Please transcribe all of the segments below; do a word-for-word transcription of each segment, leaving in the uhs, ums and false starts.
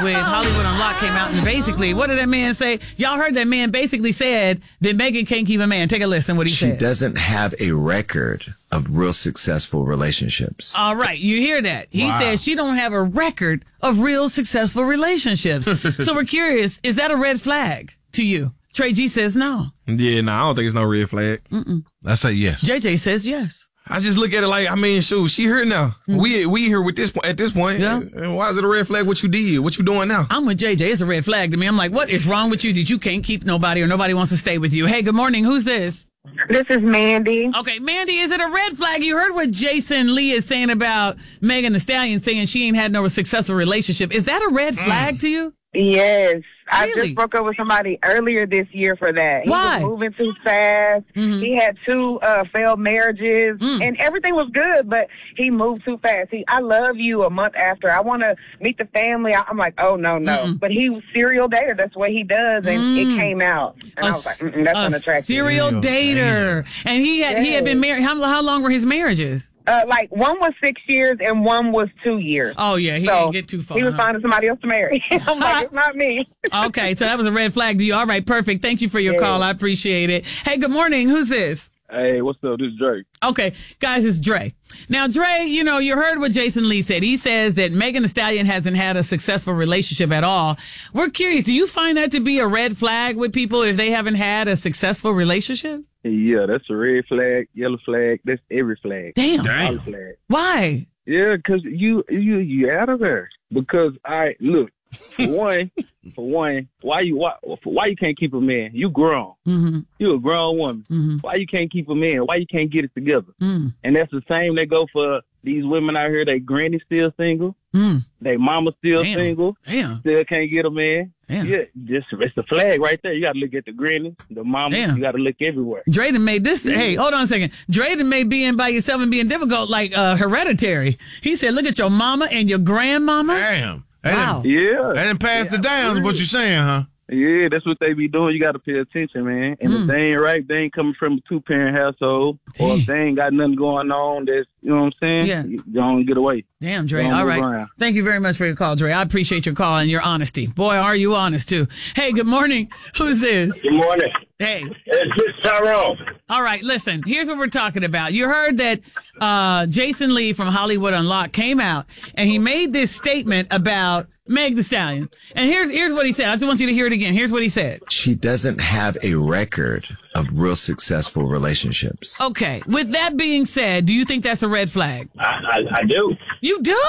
with Hollywood Unlocked came out, and basically, what did that man say? Y'all heard that man basically said that Megan can't keep a man. Take a listen what he she said. She doesn't have a record of real successful relationships. All right, you hear that? He Wow. says she don't have a record of real successful relationships. So we're curious, is that a red flag to you? Trey G says no. Yeah, no, I don't think it's no red flag. Mm-mm. I say yes. J J says yes. I just look at it like, I mean, shoot, she here now. Mm. We we here with this point at this point. Yeah. And why is it a red flag? What you did? What you doing now? I'm with J J. It's a red flag to me. I'm like, what is wrong with you that you can't keep nobody or nobody wants to stay with you? Hey, good morning. Who's this? This is Mandy. Okay, Mandy, is it a red flag? You heard what Jason Lee is saying about Megan Thee Stallion saying she ain't had no successful relationship. Is that a red flag to you? Yes. I Really? just broke up with somebody earlier this year for that. He Why? was moving too fast. Mhm. He had two uh, failed marriages, Mm. and everything was good, but he moved too fast. He, I love you a month after. I want to meet the family. I, I'm like, oh, no, no. Mm-mm. But he was serial dater. That's what he does, and Mm. it came out. And I was like, Mm-mm, that's a unattractive. serial Damn, dater. And he had he had been married. How, how long were his marriages? Uh, like, one was six years, and one was two years. Oh, yeah, he so didn't get too far. He was huh? finding somebody else to marry. I'm like, it's not me. Okay, so that was a red flag to you. All right, perfect. Thank you for your Yeah. call. I appreciate it. Hey, good morning. Who's this? Hey, what's up? This is Drake. Okay, guys, it's Dre. Now, Dre, you know, you heard what Jason Lee said. He says that Megan Thee Stallion hasn't had a successful relationship at all. We're curious, do you find that to be a red flag with people if they haven't had a successful relationship? Yeah, that's a red flag, yellow flag. That's every flag. Damn. All flag. Why? Yeah, because you you you out of there. Because I look for one, for one, why you why why you can't keep a man? You grown. Mm-hmm. You a grown woman. Mm-hmm. Why you can't keep a man? Why you can't get it together? Mm. And that's the same they go for these women out here. They granny still single. Mm. They mama still Damn. single. Damn. Still can't get a man. Damn. Yeah, just it's the flag right there. You got to look at the granny, the mama. Damn. You got to look everywhere. Drayden made this. Hey, hold on a second. Drayden made being by yourself and being difficult like uh, hereditary. He said, look at your mama and your grandmama. Damn. Wow. Yeah. They didn't pass Yeah, the down, is what you're saying, huh? Yeah, that's what they be doing. You got to pay attention, man. And Mm. if they ain't right, they ain't coming from a two-parent household, or if they ain't got nothing going on, that's, you know what I'm saying? Yeah. You don't get away. Damn, Dre. Don't All move right. around. Thank you very much for your call, Dre. I appreciate your call and your honesty. Boy, are you honest, too. Hey, good morning. Who's this? Good morning. Hey. It's just Tyrone. All right, listen, here's what we're talking about. You heard that uh, Jason Lee from Hollywood Unlocked came out, and he made this statement about Meg Thee Stallion. And here's here's what he said. I just want you to hear it again. Here's what he said. She doesn't have a record of real successful relationships. Okay, with that being said, do you think that's a red flag? I, I, I do. You do?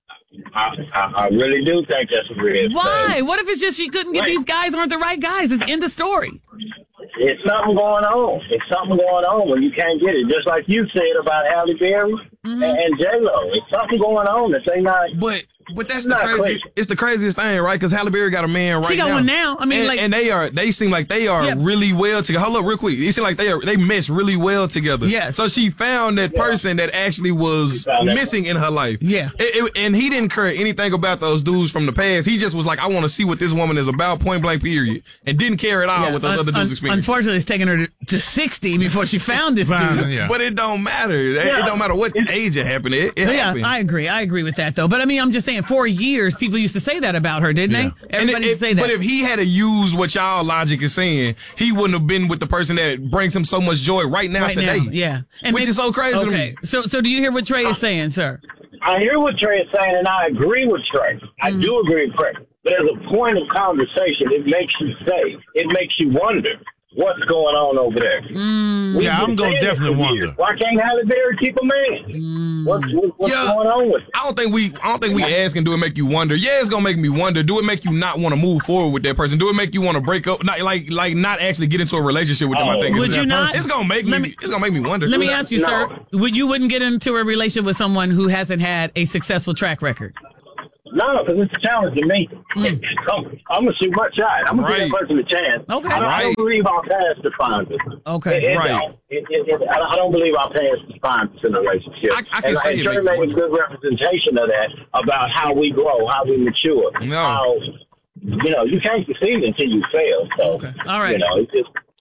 I, I, I really do think that's a red Why? flag. What if it's just she couldn't get Right. these guys aren't the right guys? It's end of story. It's something going on. It's something going on when you can't get it. Just like you said about Halle Berry Mm-hmm. and, and J-Lo. It's something going on that they not... But but that's the Not crazy. crazy. It's the craziest thing, right? Because Halle Berry got a man right She got now. one now. I mean, and, like- and they are. They seem like they are Yeah. really well together. Hold up, real quick. It seems like they are. They mesh really well together. Yes. So she found that person that actually was found that missing in her life. Yeah. It- it- and he didn't care anything about those dudes from the past. He just was like, I want to see what this woman is about. Point blank. Period. And didn't care at all Yeah, what those un- other dudes un- experienced. Unfortunately, it's taken her to, to sixty before she found this Fine, dude. yeah. But it don't matter. It- It Yeah. don't matter what age it happened. It, it Yeah, happened. I agree. I agree with that, though. But I mean, I'm just saying, for years, people used to say that about her, didn't Yeah. they? And Everybody it- used to say that. But if he had to use what y'all logic is saying, he wouldn't have been with the person that brings him so much joy right now right today. now, yeah. And Which maybe- is so crazy to okay. me. So, so do you hear what Trey is saying, sir? I hear what Trey is saying, and I agree with Trey. I Mm-hmm. do agree with Trey. But as a point of conversation, it makes you say, it makes you wonder what's going on over there. Mm. We've Yeah, been I'm gonna saying it definitely for wonder. years. Why can't Halle Berry keep a man? Mm. What's, what, what's Yeah. going on with it? I don't think we I don't think we ask and do it make you wonder. Yeah, it's gonna make me wonder. Do it make you not want to move forward with that person? Do it make you want to break up? Not like like not actually get into a relationship with them. I Oh. think Would it's, you not? It's gonna make me, Let me- it's gonna make me wonder. Let me ask you, No. sir. Would you wouldn't get into a relationship with someone who hasn't had a successful track record? No, because it's a challenge to me. Mm. I'm, I'm going to shoot my shot. I'm going to Right. give that person a chance. Okay. I, don't- I Right. don't believe our past defines it. Okay. It, it Right. don't. It, it, it, I I don't believe our past defines us in a relationship. I- I can and, see and it Trey make made you a wonder. good representation of that, about how we grow, how we mature. No. How, you know, you can't succeed until you fail. So, Okay. All right. you know, it's just...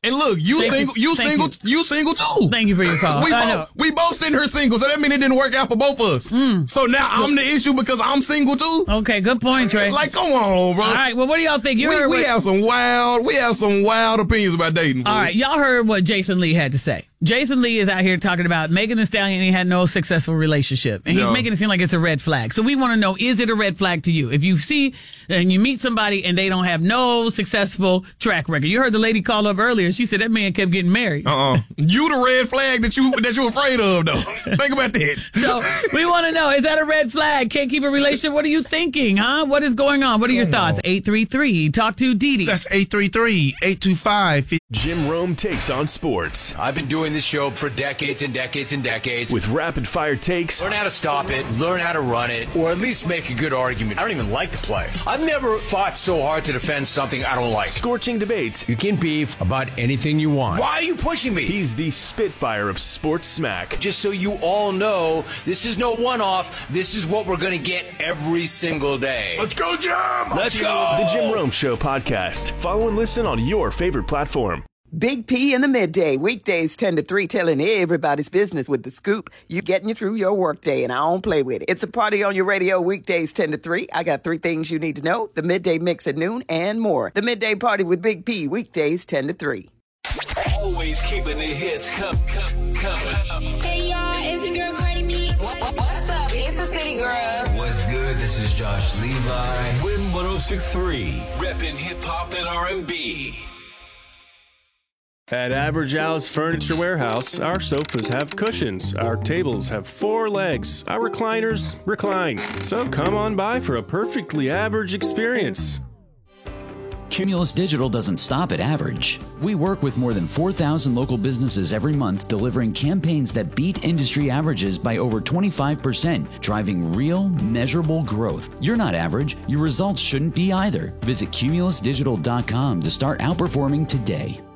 And look, you Thank single, you. you, Thank single, you. you. single too. Thank you for your call. We I both, know. we both sent her single, so that means it didn't work out for both of us. Mm. So now I'm the issue because I'm single too. Okay, good point, Trey. Like, come on, bro. All right, well, what do y'all think? You we, heard we what, have some wild, we have some wild opinions about dating. all fool. right, y'all heard what Jason Lee had to say. Jason Lee is out here talking about Megan Thee Stallion. He had no successful relationship, and he's Yeah. making it seem like it's a red flag. So we want to know: is it a red flag to you? If you see and you meet somebody and they don't have no successful track record, you heard the lady call up earlier. She said that man kept getting married. Uh-uh. You the red flag that you that you afraid of though. Think about that. So we want to know: is that a red flag? Can't keep a relationship? What are you thinking, huh? What is going on? What are your thoughts? eight three three Talk to Dee. That's eight three three, eight two five. Jim Rome takes on sports I've been doing this show for decades and decades and decades. with rapid fire takes. Learn how to stop it, learn how to run it, or at least make a good argument. I don't even like to play. I've never fought so hard to defend something I don't like. Scorching debates. You can beef about anything you want. Why are you pushing me? He's the Spitfire of sports smack. Just so you all know, this is no one-off. This is what we're going to get every single day. Let's go, Jim. Let's go. The Jim Rome Show podcast. Follow and listen on your favorite platform. Big P in the midday, weekdays ten to three, telling everybody's business with the scoop. You getting you through your workday, and I don't play with it. It's a party on your radio, weekdays ten to three. I got three things you need to know: the midday mix at noon and more. The midday party with Big P, weekdays ten to three. Always keeping the hits come, come, coming. Hey y'all, it's your girl Cardi B. What's up? It's the City Girls. What's good? This is Josh Levi. Win one oh six point three, repping hip hop and R and B. At Average Al's Furniture Warehouse, our sofas have cushions, our tables have four legs, our recliners recline. So come on by for a perfectly average experience. Cumulus Digital doesn't stop at average. We work with more than four thousand local businesses every month, delivering campaigns that beat industry averages by over twenty-five percent, driving real, measurable growth. You're not average. Your results shouldn't be either. Visit cumulus digital dot com to start outperforming today.